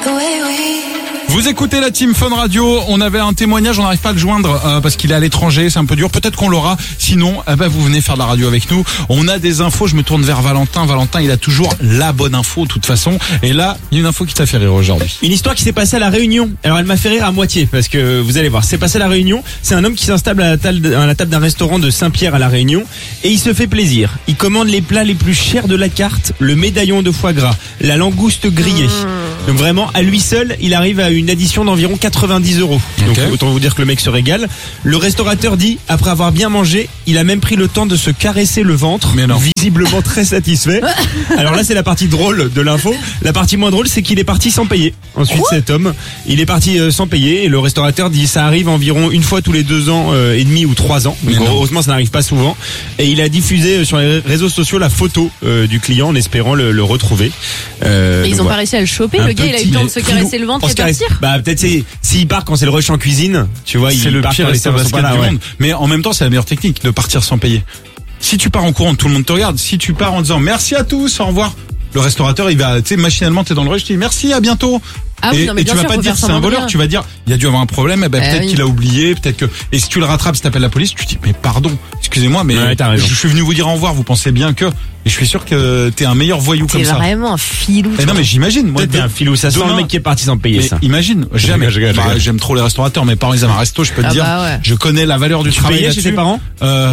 Vous écoutez la Team Fun Radio, on avait un témoignage, on n'arrive pas à le joindre parce qu'il est à l'étranger, c'est un peu dur, peut-être qu'on l'aura, sinon vous venez faire de la radio avec nous. On a des infos, je me tourne vers Valentin, il a toujours la bonne info de toute façon, et là, il y a une info qui t'a fait rire aujourd'hui. Une histoire qui s'est passée à La Réunion, alors elle m'a fait rire à moitié, parce que vous allez voir, c'est passé à La Réunion, c'est un homme qui s'installe à la table d'un restaurant de Saint-Pierre à La Réunion, et il se fait plaisir. Il commande les plats les plus chers de la carte, le médaillon de foie gras, la langouste grillée. Donc vraiment, à lui seul, il arrive à une addition d'environ 90 €. Donc autant vous dire que le mec se régale. Le restaurateur dit, après avoir bien mangé, il a même pris le temps de se caresser le ventre, visiblement très satisfait. Alors là, c'est la partie drôle de l'info. La partie moins drôle, c'est qu'il est parti sans payer. Ensuite, cet homme, il est parti sans payer, et le restaurateur dit, ça arrive environ une fois tous les 2 ans et demi ou 3 ans. Donc heureusement, ça n'arrive pas souvent. Et il a diffusé sur les réseaux sociaux la photo du client en espérant le retrouver. Ils ont pas réussi à le choper. Le gars, il a eu le temps de se caresser le ventre et partir. Peut-être s'il part quand c'est le rush en cuisine, tu vois, c'est le pire restaurateur du monde. Mais en même temps, c'est la meilleure technique de partir sans payer. Si tu pars en courant, tout le monde te regarde. Si tu pars en disant merci à tous, au revoir, le restaurateur, il va, tu sais, machinalement, t'es dans le rush, tu dis merci, à bientôt. Ah oui, et tu vas pas dire c'est un voleur, tu vas dire il y a dû avoir un problème, peut-être qu'il a oublié, peut-être que, et si tu le rattrapes, si t'appelles la police, tu dis mais pardon, excusez-moi, mais je suis venu vous dire au revoir, vous pensez bien que, et je suis sûr que t'es un meilleur voyou comme ça. T'es vraiment un filou. Non mais j'imagine, moi t'es un filou, ça sent le mec qui est parti sans payer ça. Imagine, j'aime trop les restaurateurs, mes parents ils avaient un resto, je peux te dire, je connais la valeur du travail là-dessus. Tu payais chez tes parents? Non,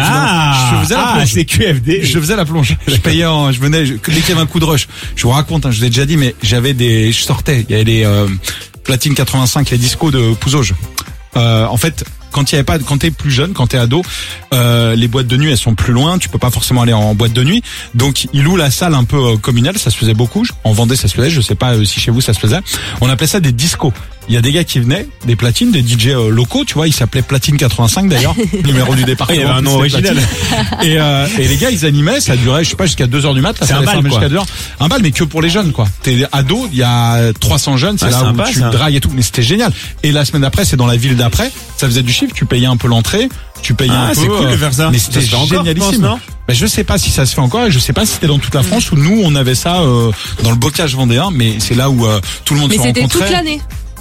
je faisais la plonge. C'est QFD. Je faisais la plonge. Je payais dès qu'il y avait un coup de rush. Je vous raconte, je vous l'ai déjà dit, mais je sortais, il y avait les Platine 85, les discos de Pouzauge. En fait, quand t'es plus jeune, quand t'es ado, les boîtes de nuit elles sont plus loin, tu peux pas forcément aller en boîte de nuit. Donc ils louent la salle un peu communale, ça se faisait beaucoup. En Vendée ça se faisait, je sais pas si chez vous ça se faisait. On appelait ça des discos. Il y a des gars qui venaient, des platines, des DJ locaux, tu vois, ils s'appelaient Platine 85 d'ailleurs, numéro du département. Il y avait un nom original. Et les gars ils animaient, ça durait je sais pas jusqu'à 2h du mat, c'est un bal jusqu'à 2h. Un bal mais que pour les jeunes quoi. T'es ado, il y a 300 jeunes, c'est là où tu dragues et tout, mais c'était génial. Et la semaine d'après, c'est dans la ville d'après, ça faisait du chiffre, tu payais un peu l'entrée, tu payais un peu. C'est cool de faire ça. Mais c'était génialissime. Je sais pas si ça se fait encore, et je sais pas si c'était dans toute la France où nous on avait ça dans le bocage vendéen, mais c'est là où tout le monde se rencontrait. Mais c'était toute l'année.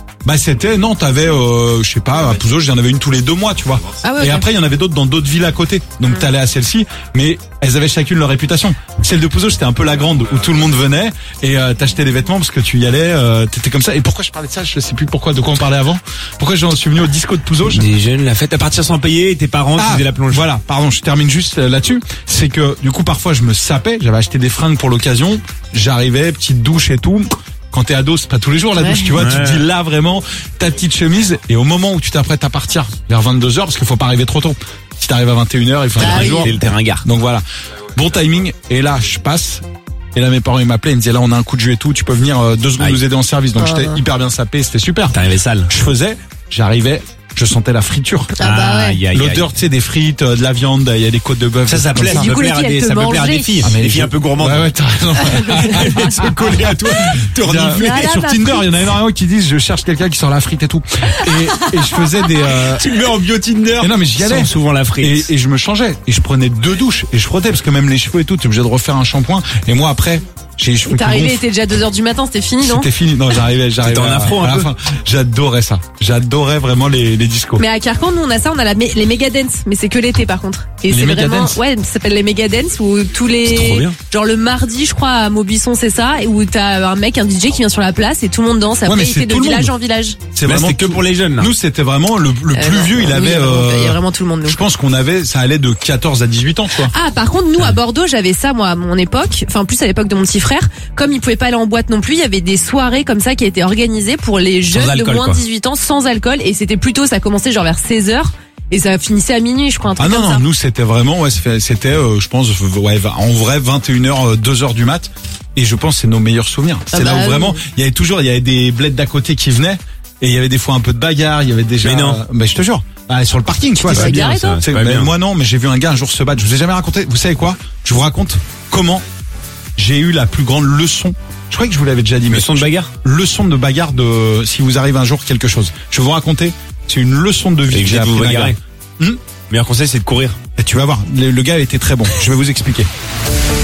T'avais, je sais pas, à Pouzauge, j'en avais une tous les 2 mois, tu vois. Et après, il y en avait d'autres dans d'autres villes à côté. Donc, t'allais à celle-ci, mais elles avaient chacune leur réputation. Celle de Pouzauge, c'était un peu la grande, où tout le monde venait, et t'achetais des vêtements parce que tu y allais, t'étais comme ça. Et pourquoi je parlais de ça? Je sais plus de quoi on parlait avant. Pourquoi j'en suis venu au disco de Pouzauge? Des jeunes, la fête à partir sans payer, et tes parents faisaient la plonge. Voilà, pardon, je termine juste là-dessus. C'est que, du coup, parfois, je me sapais, j'avais acheté des fringues pour l'occasion, j'arrivais, petite douche et tout. Quand t'es ado, c'est pas tous les jours la douche, tu vois, tu te dis là vraiment ta petite chemise, et au moment où tu t'apprêtes à partir vers 22h, parce qu'il faut pas arriver trop tôt. Si t'arrives à 21h, il faut un jour. C'est le terrain gare. Donc voilà. Bon timing, et là je passe, et là mes parents ils m'appelaient, ils me disaient là on a un coup de jus et tout, tu peux venir 2 secondes nous aider en service. Donc j'étais hyper bien sapé, c'était super. T'arrivais sale. J'arrivais, je sentais la friture. L'odeur, tu sais, des frites, de la viande, il y a des côtes de bœuf. Ça plaît, ça peut plaire à des filles. Des filles un peu gourmandes. Ouais, t'as raison. Elles se coller à toi, te renifler. Sur Tinder, il y en a énormément qui disent, je cherche quelqu'un qui sort la frite et tout. Et je faisais des, Tu me mets en bio Tinder. Et non, mais j'y allais. Souvent la frite. Et je me changeais. Et je prenais 2 douches. Et je frottais, parce que même les cheveux et tout, t'es obligé de refaire un shampoing. Et moi, après, j'ai les cheveux. T'es arrivé, était déjà 2h du matin, c'était fini, non? C'était fini. Non, j'arrivais en afro un peu. J'adorais ça. J'adorais vraiment les discos. Mais à Carcan, nous on a ça, on a les Megadance, mais c'est que l'été par contre. Et c'est vraiment, ça s'appelle les Megadance, où tous les, genre le mardi, je crois, à Maubisson, c'est ça, où t'as un DJ qui vient sur la place et tout le monde danse. Après, il fait de village en village. C'était que pour les jeunes, là. Nous, c'était vraiment le plus vieux, il avait, il y a vraiment tout le monde, nous. Je pense qu'on avait, ça allait de 14 à 18 ans, quoi. Ah, par contre, nous, à Bordeaux, j'avais ça, moi, à mon époque, enfin, plus à l'époque de mon petit frère. Comme il pouvait pas aller en boîte non plus, il y avait des soirées comme ça qui étaient organisées pour les jeunes de moins de 18 ans sans alcool, et c'était plutôt, ça commençait genre vers 16h. Et ça finissait à minuit, je crois, un truc comme ça. Nous c'était vraiment, c'était, je pense, en vrai 21h, 2h du mat. Et je pense que c'est nos meilleurs souvenirs. C'est là où vraiment, il y avait des bleds d'à côté qui venaient, et il y avait des fois un peu de bagarre, il y avait déjà. Mais non. Mais je te jure. Sur le parking, tu vois. C'est bien, ça. Moi non, mais j'ai vu un gars un jour se battre. Je vous ai jamais raconté. Vous savez quoi? Je vous raconte comment j'ai eu la plus grande leçon. Je crois que je vous l'avais déjà dit. Leçon de bagarre? Leçon de bagarre de, si vous arrive un jour quelque chose. Je vais vous raconter. C'est une leçon de vie que j'ai appris. Meilleur conseil, c'est de courir. Et tu vas voir. Le gars était très bon. Je vais vous expliquer.